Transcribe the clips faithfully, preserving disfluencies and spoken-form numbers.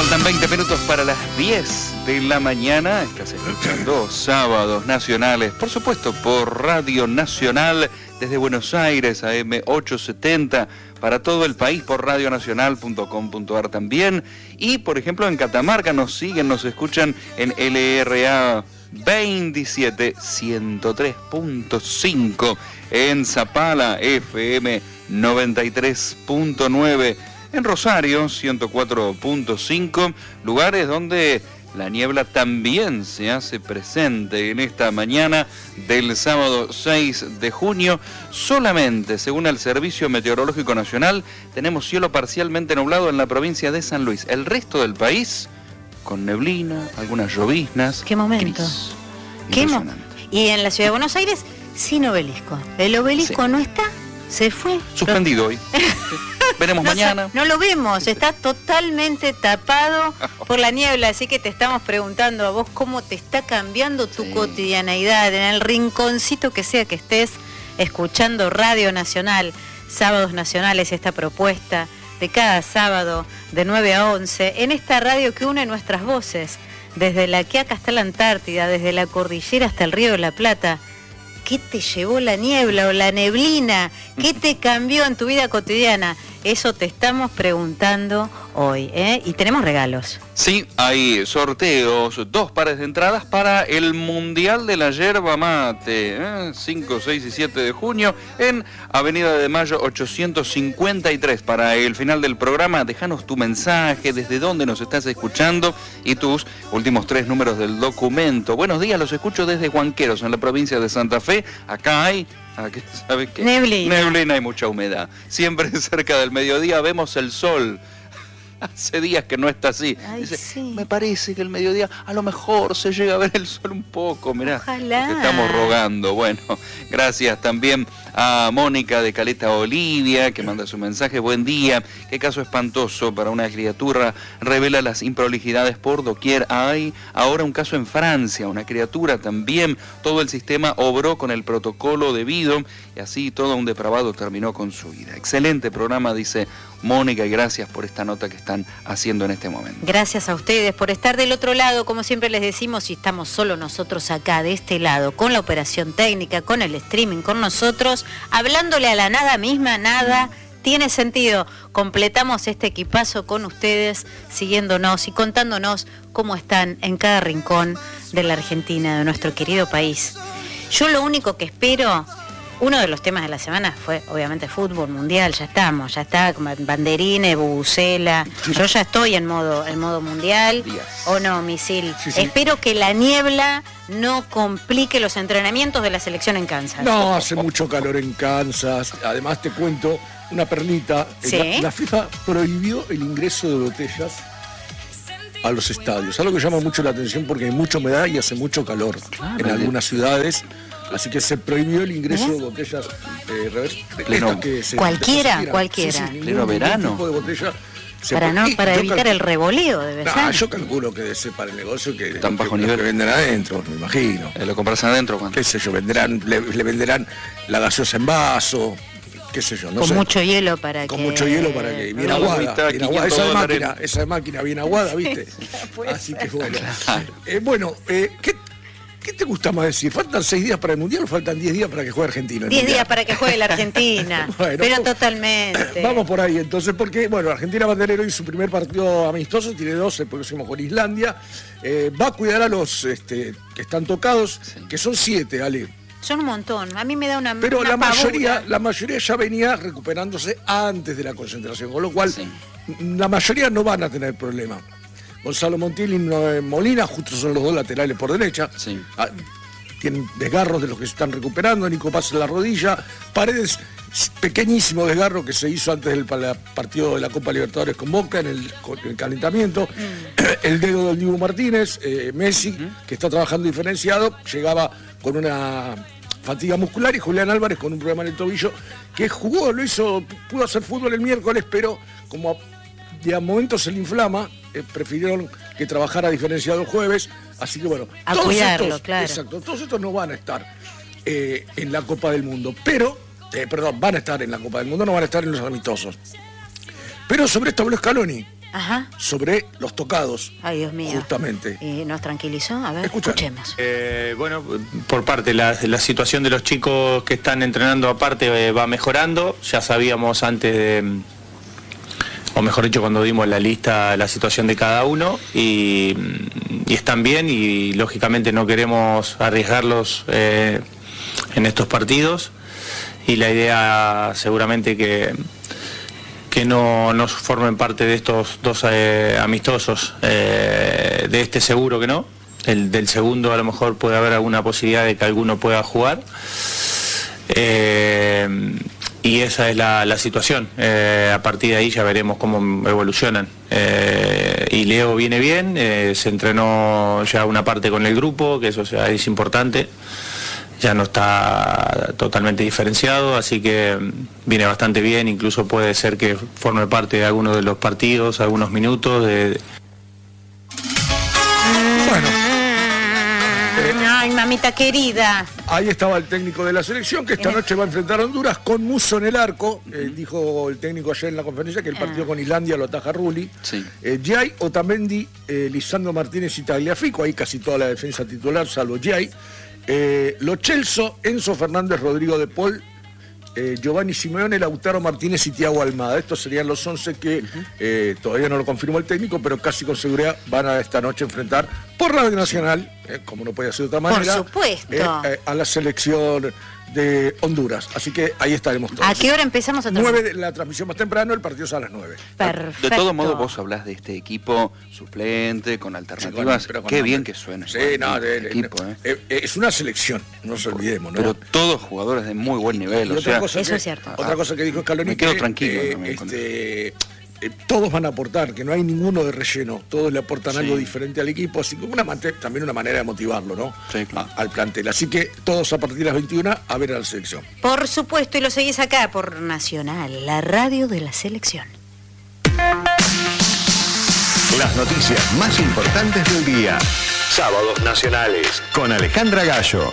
Faltan veinte minutos para las diez de la mañana. Estás escuchando Sábados Nacionales, por supuesto, por Radio Nacional desde Buenos Aires, A M ochocientos setenta, para todo el país por radio nacional punto com punto a r también. Y, por ejemplo, en Catamarca nos siguen, nos escuchan en L R A veintisiete ciento tres punto cinco, en Zapala F M noventa y tres punto nueve, en Rosario ciento cuatro punto cinco, lugares donde la niebla también se hace presente en esta mañana del sábado seis de junio. Solamente, según el Servicio Meteorológico Nacional, tenemos cielo parcialmente nublado en la provincia de San Luis. El resto del país, con neblina, algunas lloviznas. ¿Qué momento? Gris. ¿Qué mo y en la ciudad de Buenos Aires, sin obelisco. El obelisco sí. no está, se fue. Suspendido hoy. Veremos no, mañana. No lo vemos, está totalmente tapado por la niebla, así que te estamos preguntando a vos cómo te está cambiando tu sí. cotidianeidad, en el rinconcito que sea que estés escuchando Radio Nacional, Sábados Nacionales, esta propuesta de cada sábado de nueve a once, en esta radio que une nuestras voces, desde la Quiaca hasta la Antártida, desde la cordillera hasta el Río de la Plata. ¿Qué te llevó la niebla o la neblina? ¿Qué te cambió en tu vida cotidiana? Eso te estamos preguntando hoy, ¿eh? Y tenemos regalos. Sí, hay sorteos, dos pares de entradas para el Mundial de la Yerba Mate, ¿eh? cinco, seis y siete de junio, en Avenida de Mayo ochocientos cincuenta y tres. Para el final del programa, déjanos tu mensaje, desde dónde nos estás escuchando y tus últimos tres números del documento. Buenos días, los escucho desde Huanqueros, en la provincia de Santa Fe. Acá hay... ¿Sabes qué? Neblina. Neblina y mucha humedad. Siempre cerca del mediodía vemos el sol. Hace días que no está así. Ay, Dice, sí. me parece que el mediodía a lo mejor se llega a ver el sol un poco. Mirá, ojalá. Te estamos rogando. Bueno, gracias también a Mónica de Caleta Olivia, que manda su mensaje. Buen día. Qué caso espantoso para una criatura. Revela las improlijidades por doquier. Hay ahora un caso en Francia, una criatura también. Todo el sistema obró con el protocolo debido y así todo un depravado terminó con su vida. Excelente programa, dice Mónica, y gracias por esta nota que están haciendo en este momento. Gracias a ustedes por estar del otro lado, como siempre les decimos, y estamos solo nosotros acá, de este lado, con la operación técnica, con el streaming, con nosotros, hablándole a la nada misma, nada tiene sentido. Completamos este equipazo con ustedes, siguiéndonos y contándonos cómo están en cada rincón de la Argentina, de nuestro querido país. Yo lo único que espero... Uno de los temas de la semana fue, obviamente, fútbol mundial. Ya estamos, ya está, banderines, bubucela. Yo ya estoy en modo en modo mundial. Yes. ¿O no, Misil? Sí, sí. Espero que la niebla no complique los entrenamientos de la selección en Kansas. No, hace mucho calor en Kansas. Además, te cuento una perlita. ¿Sí? La, la FIFA prohibió el ingreso de botellas a los estadios. Algo que llama mucho la atención porque hay mucha humedad y hace mucho calor Claro, en algunas ciudades. Así que se prohibió el ingreso ¿Eh? de botellas eh, reversa, Pleno. que se, Cualquiera, se cualquiera. Sí, sí, ningún, Pleno verano. ningún tipo de botella se Para, no, prohíbe. para Yo evitar calculo- el revoleo, debe No, ser. yo calculo que debe ser para el negocio que, Tan bajo que, nivel. que venden adentro, me imagino. Eh, ¿Lo compras adentro, Juan? Qué sé yo, venderán, le, le venderán la gaseosa en vaso, qué sé yo, no Con sé. mucho hielo para Con que... mucho hielo para que bien No, aguada, agüita, bien aguada. quinientos Esa de dólares. máquina, esa de máquina bien aguada, ¿viste? Así que bueno. Eh, bueno, eh, ¿qué, ¿qué te gusta más decir? ¿Faltan seis días para el Mundial o faltan diez días para que juegue Argentina? el Diez Mundial? días para que juegue la Argentina. Bueno, pero vamos- totalmente. Vamos por ahí entonces, porque bueno, Argentina va a tener hoy su primer partido amistoso, tiene dos, el próximo con Islandia. Eh, va a cuidar a los este, que están tocados, Sí. que son siete, Ale. Son un montón. A mí me da una Pero una la pavura. mayoría, la mayoría ya venía recuperándose antes de la concentración, con lo cual Sí. la mayoría no van a tener problema. Gonzalo Montiel y Noé Molina, justo son los dos laterales por derecha. Sí. Ah, tienen desgarros de los que se están recuperando. Nico Paz en la rodilla. Paredes, pequeñísimo desgarro que se hizo antes del pa- partido de la Copa Libertadores con Boca en el, con el calentamiento. Mm. El dedo del Dibu Martínez, eh, Messi, que está trabajando diferenciado, llegaba con una fatiga muscular, y Julián Álvarez con un problema en el tobillo, que jugó, lo hizo, pudo hacer fútbol el miércoles, pero como de a momentos se le inflama, eh, prefirieron que trabajara diferenciado el jueves, así que bueno, A todos cuidarlo, estos, claro. exacto, todos estos no van a estar eh, en la Copa del Mundo, pero, eh, perdón, van a estar en la Copa del Mundo, no van a estar en los amistosos. Pero sobre esto habló Scaloni, Ajá. sobre los tocados. Ay, Dios mío. Justamente. ¿Y nos tranquilizó? A ver, Escucha. escuchemos. Eh, bueno, por parte, la, la situación de los chicos que están entrenando aparte eh, va mejorando. Ya sabíamos antes de, o mejor dicho, cuando dimos la lista, la situación de cada uno, y, y están bien, y lógicamente no queremos arriesgarlos eh, en estos partidos, y la idea seguramente que que no, no formen parte de estos dos eh, amistosos, eh, de este seguro que no, el del segundo a lo mejor puede haber alguna posibilidad de que alguno pueda jugar, eh, y esa es la, la situación. Eh, a partir de ahí ya veremos cómo evolucionan. Eh, y Leo viene bien, eh, se entrenó ya una parte con el grupo, que eso sea, es importante. Ya no está totalmente diferenciado, así que viene bastante bien, incluso puede ser que forme parte de algunos de los partidos, algunos minutos. De... Bueno. Ay, mamita querida. Ahí estaba el técnico de la selección, que esta noche va a enfrentar a Honduras con Musso en el arco. Eh, dijo el técnico ayer en la conferencia que el partido con Islandia lo ataja Rulli. Sí. Eh, Jay, Otamendi, eh, Lisandro Martínez y Tagliafico, ahí casi toda la defensa titular, salvo Jay. Eh, Lo Celso, Enzo Fernández, Rodrigo de Paul, eh, Giovanni Simeone, Lautaro Martínez y Thiago Almada. Estos serían los once que uh-huh. eh, todavía no lo confirmó el técnico, pero casi con seguridad van a esta noche enfrentar por Radio Nacional, eh, como no puede ser de otra manera, por supuesto, eh, eh, a la selección de Honduras. Así que ahí estaremos todos. ¿A qué hora empezamos a transmitir? nueve, la transmisión más temprano, el partido es a las nueve. Perfecto. De todo modo, vos hablás de este equipo suplente, con alternativas. Sí, con, con Qué bien que suena. Sí, no, de, de, equipo, de, eh. Eh, es una selección, no nos olvidemos, ¿no? Pero todos jugadores de muy buen nivel. Y o sea, eso que, es cierto. Otra cosa que dijo Scaloni, me quedo que, tranquilo. Eh, este, Eh, todos van a aportar, que no hay ninguno de relleno, todos le aportan sí. algo diferente al equipo, así como una también una manera de motivarlo, ¿no? Sí, claro. a, al plantel. Así que todos a partir de las veintiuna a ver a la selección. Por supuesto, y lo seguís acá por Nacional, la radio de la selección. Las noticias más importantes del día. Sábados Nacionales con Alejandra Gallo.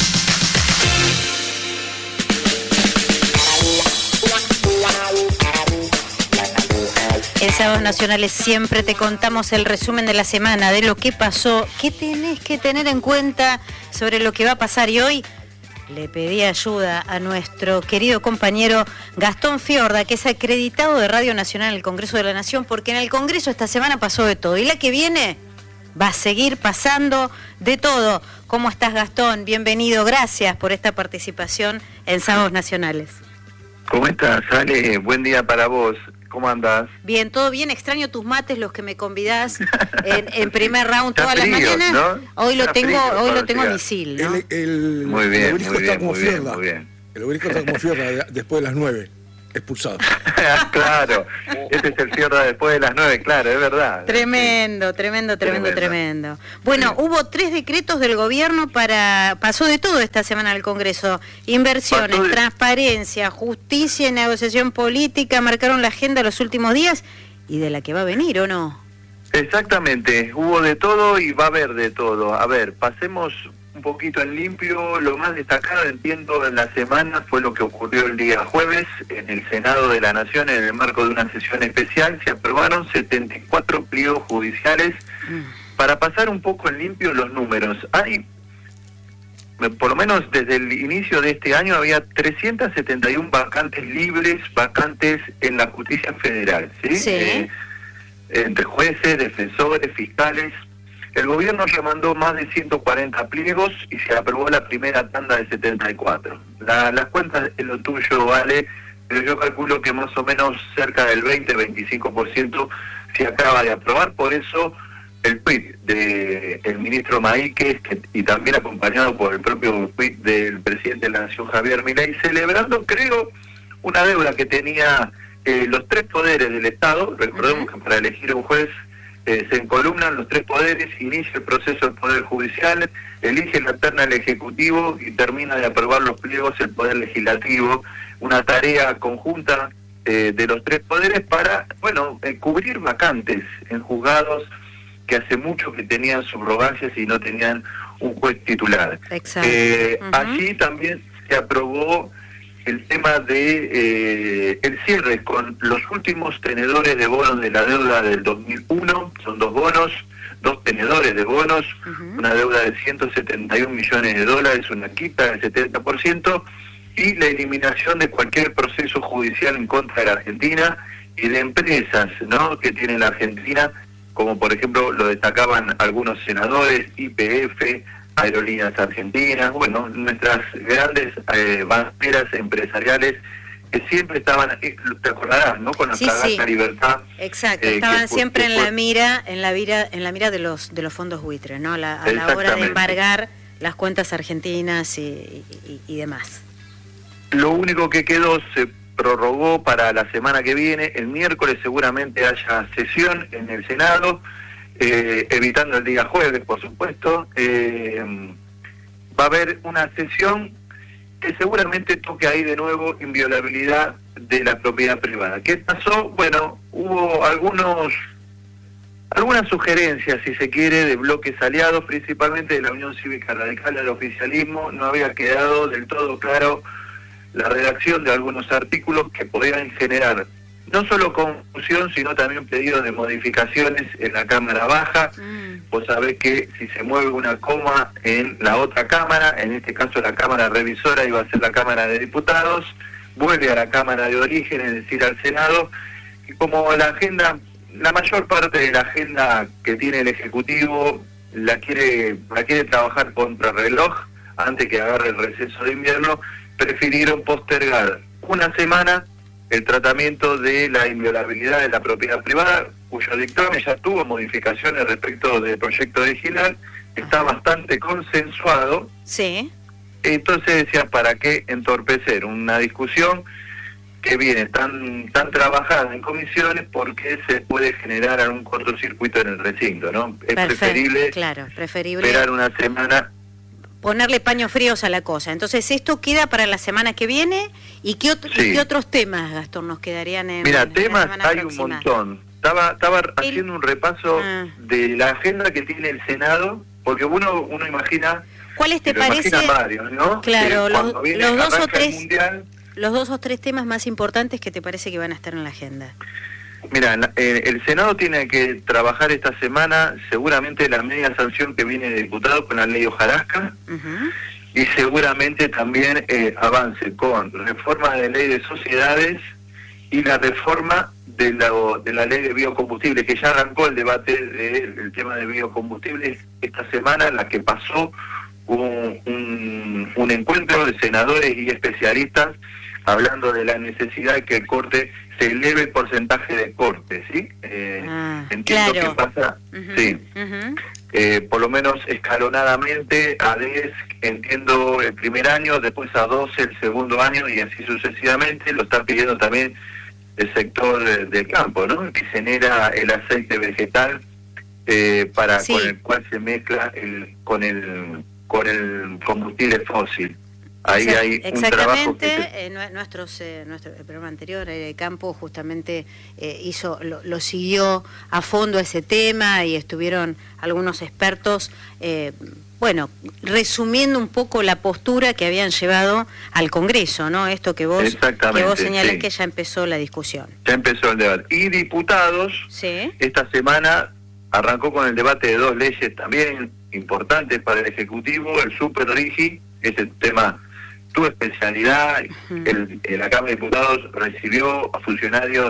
En Sábados Nacionales siempre te contamos el resumen de la semana, de lo que pasó, qué tenés que tener en cuenta sobre lo que va a pasar. Y hoy le pedí ayuda a nuestro querido compañero Gastón Fiorda, que es acreditado de Radio Nacional en el Congreso de la Nación, porque en el Congreso esta semana pasó de todo. Y la que viene va a seguir pasando de todo. ¿Cómo estás, Gastón? Bienvenido, gracias por esta participación en Sábados Nacionales. ¿Cómo estás, Ale? Buen día para vos. ¿Cómo andás? Bien, todo bien. Extraño tus mates, los que me convidás en, en primer round todas frío, las mañanas. ¿no? Hoy lo tengo, frío, hoy lo tengo a llegar. misil, ¿no? El, el, muy bien, el obelisco muy está bien, como muy bien, Fiorda. muy bien. El obelisco está como Fiorda después de las nueve, expulsado. Claro, ese es el Fiorda después de las nueve, claro, es verdad. Tremendo, sí. tremendo, tremendo, Tremendo. tremendo. Bueno, sí. Hubo tres decretos del gobierno para... Pasó de todo esta semana en el Congreso. Inversiones, de... transparencia, justicia y negociación política marcaron la agenda los últimos días y de la que va a venir, ¿o no? Exactamente, hubo de todo y va a haber de todo. A ver, pasemos un poquito en limpio. Lo más destacado, entiendo, en la semana fue lo que ocurrió el día jueves en el Senado de la Nación, en el marco de una sesión especial. Se aprobaron setenta y cuatro pliegos judiciales. Mm. Para pasar un poco en limpio los números, hay, por lo menos desde el inicio de este año, había trescientas setenta y una vacantes libres, vacantes en la justicia federal, ¿sí? Sí. Eh, entre jueces, defensores, fiscales. El gobierno remandó más de ciento cuarenta pliegos y se aprobó la primera tanda de setenta y cuatro. La, las cuentas es lo tuyo, vale, pero yo calculo que más o menos cerca del veinte a veinticinco por ciento se acaba de aprobar. Por eso el tuit del ministro Maíquez, que, y también acompañado por el propio tuit del presidente de la Nación, Javier Milei, celebrando, creo, una deuda que tenía eh, los tres poderes del Estado. Recordemos que para elegir un juez eh, se encolumnan los tres poderes, inicia el proceso del Poder Judicial, elige la terna el Ejecutivo y termina de aprobar los pliegos el Poder Legislativo. Una tarea conjunta eh, de los tres poderes para, bueno, eh, cubrir vacantes en juzgados que hace mucho que tenían subrogancias y no tenían un juez titular. Exacto. Eh, uh-huh. Allí también se aprobó el tema de eh, el cierre con los últimos tenedores de bonos de la deuda del dos mil uno, son dos bonos, dos tenedores de bonos, uh-huh. una deuda de ciento setenta y un millones de dólares, una quita del setenta por ciento, y la eliminación de cualquier proceso judicial en contra de la Argentina y de empresas, ¿no?, que tiene la Argentina, como por ejemplo lo destacaban algunos senadores, Y P F, Aerolíneas Argentinas, bueno, nuestras grandes eh, banderas empresariales que siempre estaban, te acordarás, ¿no?, con nuestra sí, sí. Gata Libertad. Exacto, eh, estaban que, siempre que, en la mira, en la mira, en la mira de los de los fondos buitres, ¿no? La, a la hora de embargar las cuentas argentinas y, y, y demás. Lo único que quedó se prorrogó para la semana que viene. El miércoles seguramente haya sesión en el Senado, eh, evitando el día jueves, por supuesto. Eh, va a haber una sesión que seguramente toque ahí de nuevo inviolabilidad de la propiedad privada. ¿Qué pasó? Bueno, hubo algunos algunas sugerencias, si se quiere, de bloques aliados, principalmente de la Unión Cívica Radical al oficialismo. No había quedado del todo claro la redacción de algunos artículos que podían generar no solo confusión, sino también pedido de modificaciones en la Cámara Baja. Mm. Vos sabés que si se mueve una coma en la otra Cámara, en este caso la Cámara Revisora iba a ser la Cámara de Diputados, vuelve a la Cámara de Origen, es decir, al Senado, y como la agenda, la mayor parte de la agenda que tiene el Ejecutivo la quiere, la quiere trabajar contra reloj, antes que agarre el receso de invierno, prefirieron postergar una semana el tratamiento de la inviolabilidad de la propiedad privada, cuyo dictamen ya tuvo modificaciones respecto del proyecto original, está bastante consensuado. Sí. Entonces decía, ¿para qué entorpecer una discusión que viene tan tan trabajada en comisiones, porque se puede generar algún cortocircuito en el recinto, ¿no? Es Perfecto, preferible, claro, preferible esperar una semana, ponerle paños fríos a la cosa. Entonces, esto queda para la semana que viene. ¿Y qué, otro, sí. ¿y qué otros temas, Gastón, nos quedarían en Mira, en temas la semana hay próxima? un montón. Estaba estaba El... haciendo un repaso ah. de la agenda que tiene el Senado, porque uno uno imagina... ¿Cuáles te parece? Varios, ¿no? Claro, eh, los, los dos o tres mundial, los dos o tres temas más importantes que te parece que van a estar en la agenda. Mira, eh, el Senado tiene que trabajar esta semana seguramente la media sanción que viene de diputados con la ley Hojarasca. Uh-huh. Y seguramente también eh, avance con reforma de ley de sociedades y la reforma de la, de la ley de biocombustibles, que ya arrancó el debate del de, tema de biocombustibles esta semana, en la que pasó un, un, un encuentro de senadores y especialistas hablando de la necesidad de que el corte se eleve el porcentaje de corte, ¿sí? Eh, ah, entiendo claro. que pasa, uh-huh, sí. Uh-huh. Eh, por lo menos escalonadamente, a diez, entiendo, el primer año, después a doce el segundo año, y así sucesivamente. Lo está pidiendo también el sector de, del campo, ¿no? Que genera el aceite vegetal eh, para sí. con el cual se mezcla el, con el con el combustible fósil. Ahí Exact- hay un trabajo que se... eh, nuestros, eh, nuestro el programa anterior, el campo, justamente eh, hizo lo, lo siguió a fondo ese tema, y estuvieron algunos expertos, eh, bueno, resumiendo un poco la postura que habían llevado al Congreso, ¿no? Esto que vos que vos señalás, sí. que ya empezó la discusión. Ya empezó el debate. Y diputados, sí. esta semana arrancó con el debate de dos leyes también importantes para el Ejecutivo, el Super Rigi, ese tema, tu especialidad. Uh-huh. el, el, la Cámara de Diputados recibió a funcionarios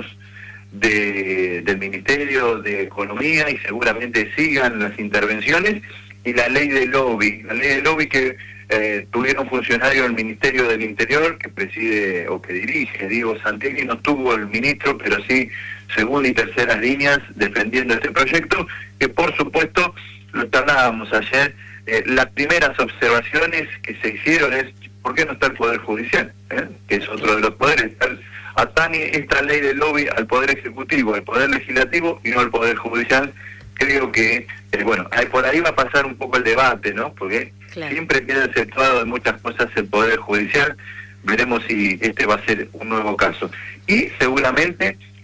de, del Ministerio de Economía, y seguramente sigan las intervenciones, y la ley de lobby, la ley de lobby que eh, tuvieron funcionarios del Ministerio del Interior, que preside o que dirige Diego Santelli. No tuvo el ministro, pero sí segunda y terceras líneas defendiendo este proyecto, que por supuesto lo externábamos ayer. Eh, las primeras observaciones que se hicieron es: ¿por qué no está el Poder Judicial? ¿Eh? Que es otro de los poderes. Atañe esta ley de lobby al Poder Ejecutivo, al Poder Legislativo, y no al Poder Judicial. Creo que, eh, bueno, ahí, por ahí va a pasar un poco el debate, ¿no? Porque claro, siempre queda exceptuado de muchas cosas el Poder Judicial. Veremos si este va a ser un nuevo caso. Y seguramente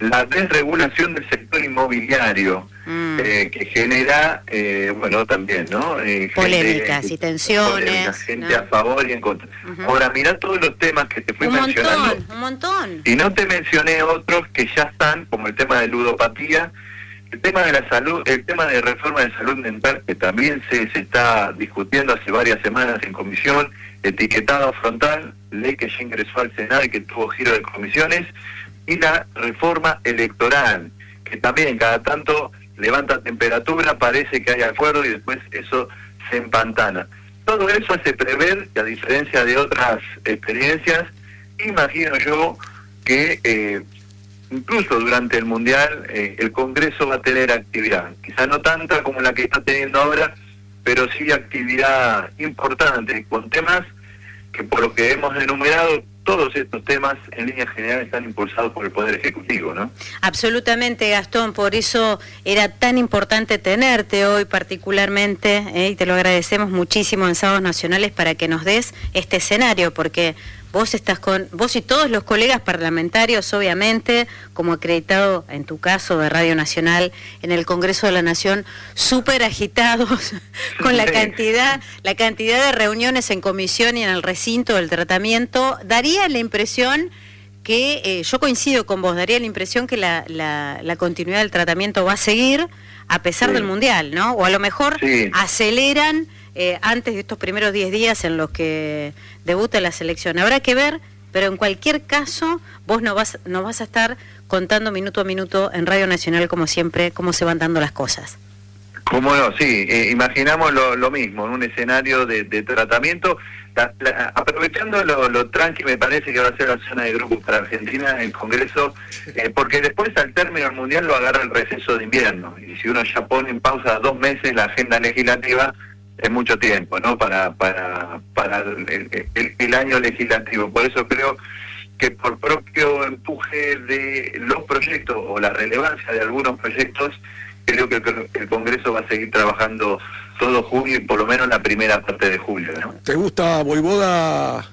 la desregulación del sector inmobiliario, mm. eh, que genera, eh, bueno, también, ¿no? Eh, Polémicas gente, y tensiones. Polémicas, gente ¿no? a favor y en contra. Uh-huh. Ahora, mirá todos los temas que te fui un mencionando. Un montón, un montón. Y no te mencioné otros que ya están, como el tema de ludopatía, el tema de la salud, el tema de reforma de salud mental, que también se, se está discutiendo hace varias semanas en comisión, etiquetado frontal, ley que ya ingresó al Senado y que tuvo giro de comisiones, y la reforma electoral, que también cada tanto levanta temperatura, parece que hay acuerdo y después eso se empantana. Todo eso hace prever que, a diferencia de otras experiencias, imagino yo que eh, incluso durante el Mundial eh, el Congreso va a tener actividad, quizá no tanta como la que está teniendo ahora, pero sí actividad importante, con temas que, por lo que hemos enumerado, todos estos temas en líneas generales están impulsados por el Poder Ejecutivo, ¿no? Absolutamente, Gastón, por eso era tan importante tenerte hoy particularmente, eh, y te lo agradecemos muchísimo en Sábados Nacionales para que nos des este escenario, porque vos estás con, vos y todos los colegas parlamentarios, obviamente, como acreditado en tu caso de Radio Nacional, en el Congreso de la Nación, súper agitados con la cantidad, la cantidad de reuniones en comisión y en el recinto del tratamiento. Daría la impresión que, eh, yo coincido con vos, daría la impresión que la, la, la continuidad del tratamiento va a seguir a pesar sí. del Mundial, ¿no? O a lo mejor sí. aceleran Eh, antes de estos primeros diez días en los que debuta la selección. Habrá que ver, pero en cualquier caso vos no vas, no vas a estar contando minuto a minuto en Radio Nacional, como siempre, cómo se van dando las cosas. Cómo no, sí, eh, imaginamos lo, lo mismo, en un escenario de, de tratamiento, la, la, aprovechando lo, lo tranqui, me parece que va a ser la zona de grupos para Argentina, el Congreso, eh, porque después al término del Mundial lo agarra el receso de invierno, y si uno ya pone en pausa dos meses la agenda legislativa, es mucho tiempo, ¿no? Para para para el, el, el año legislativo. Por eso creo que por propio empuje de los proyectos o la relevancia de algunos proyectos, creo que el Congreso va a seguir trabajando todo junio y por lo menos la primera parte de julio, ¿no? ¿Te gusta Voivoda?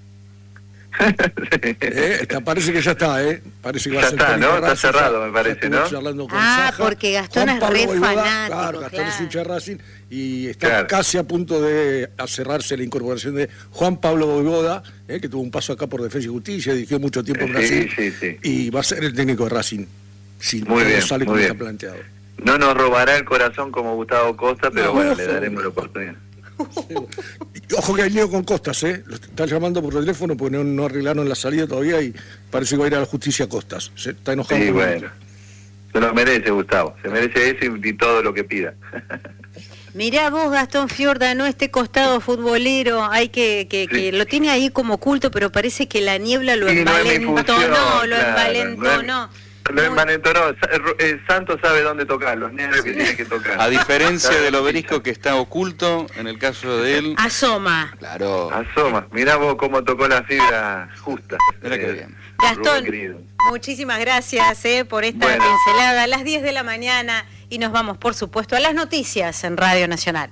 sí. eh, parece que ya está, ¿eh? Parece que va ya a ser está, ¿no? Racing, está cerrado, ya, me parece, ¿no? Charlando con ah, Saja. porque Gastón Juan es Pablo re Voivoda, fanático. Claro, Gastón claro. es hincha de Racing y está claro. casi a punto de cerrarse la incorporación de Juan Pablo Voivoda, eh, que tuvo un paso acá por Defensa y Justicia, dirigió mucho tiempo en Brasil, sí, sí, sí. y va a ser el técnico de Racing, si muy todo bien, sale muy como bien. está planteado. No nos robará el corazón como Gustavo Costa, pero no, bueno, ojo. le daremos la oportunidad. Ojo que hay lío con Costas, ¿eh? Lo están llamando por teléfono porque no, no arreglaron la salida todavía y parece que va a ir a la justicia Costas. Se está enojado. Sí, con bueno. Se lo merece, Gustavo. Se merece eso y, y todo lo que pida. Mirá vos, Gastón Fiorda, ¿no? Este costado futbolero, hay que, que, que sí. lo tiene ahí como oculto, pero parece que la niebla lo sí, envalentonó, no lo claro, envalentonó. No Lo envalentonó, el Santos sabe dónde tocar, los nervios que tiene que tocar. A diferencia del obelisco que está oculto, en el caso de él... Asoma. Claro. Asoma. Mirá vos cómo tocó la fibra justa. Mira qué bien. Gastón, muchísimas gracias eh, por esta bueno. pincelada. A las diez de la mañana y nos vamos, por supuesto, a las noticias en Radio Nacional.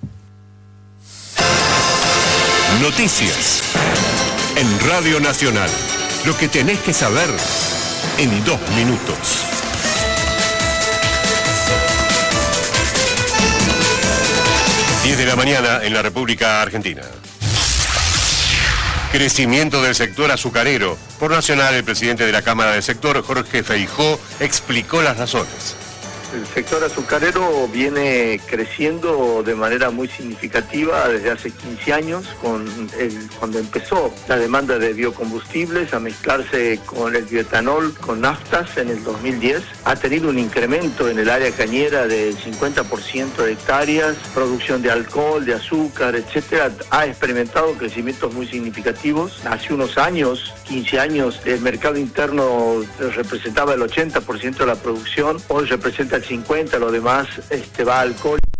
Noticias en Radio Nacional. Lo que tenés que saber en dos minutos. diez de la mañana en la República Argentina. Crecimiento del sector azucarero. Por Nacional, el presidente de la Cámara del Sector, Jorge Feijó, explicó las razones. El sector azucarero viene creciendo de manera muy significativa desde hace quince años, con el, cuando empezó la demanda de biocombustibles a mezclarse con el bioetanol, con naftas en el dos mil diez. Ha tenido un incremento en el área cañera del cincuenta por ciento de hectáreas, producción de alcohol, de azúcar, etcétera. Ha experimentado crecimientos muy significativos. Hace unos años, quince años, el mercado interno representaba el ochenta por ciento de la producción, hoy representa el cincuenta por ciento, lo demás este, va a alcohol.